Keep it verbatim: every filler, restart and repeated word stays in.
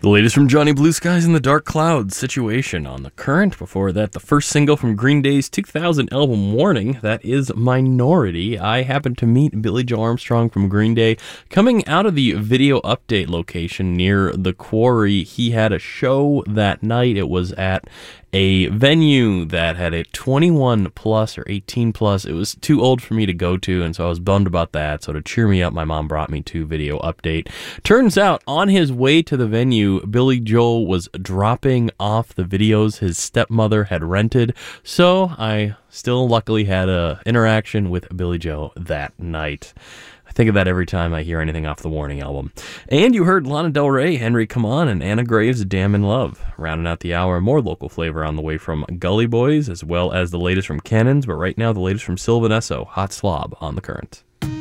The latest from Johnny Blue Skies and the Dark Clouds, Situation on the Current. Before that, the first single from Green Day's two thousand album Warning, that is Minority. I happened to meet Billy Joe Armstrong from Green Day coming out of the Video Update location near the Quarry. He had a show that night. It was at a venue that had a twenty-one plus or eighteen plus. It was too old for me to go to, and so I was bummed about that. So to cheer me up, my mom brought me to Video Update. Turns out, on his way to the venue, Billy Joel was dropping off the videos his stepmother had rented. So I still luckily had a interaction with Billy Joe that night. I think of that every time I hear anything off the Warning album. And you heard Lana Del Rey, Henry Come On, and Anna Graves' Damn in Love. Rounding out the hour, more local flavor on the way from Gully Boys, as well as the latest from Cannons, but right now the latest from Sylvan Esso, Hot Slob on the Current.